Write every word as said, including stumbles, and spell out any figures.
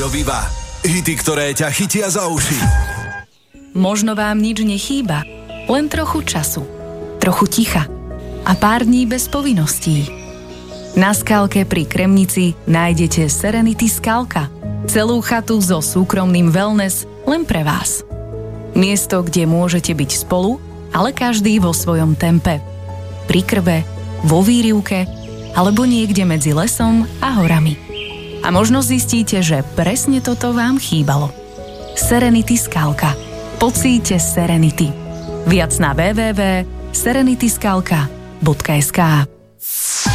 Rádio Viva. Hity, ktoré ťa chytia za uši. Možno vám nič nechýba, len trochu času, trochu ticha a pár dní bez povinností. Na Skalke pri Kremnici nájdete Serenity Skalka. Celú chatu so súkromným wellness len pre vás. Miesto, kde môžete byť spolu, ale každý vo svojom tempe. Pri krbe, vo výrivke alebo niekde medzi lesom a horami. A možno zistíte, že presne toto vám chýbalo. Serenity Skalka. Pocíťte Serenity. Viac na w w w bodka serenity skalka bodka es ká.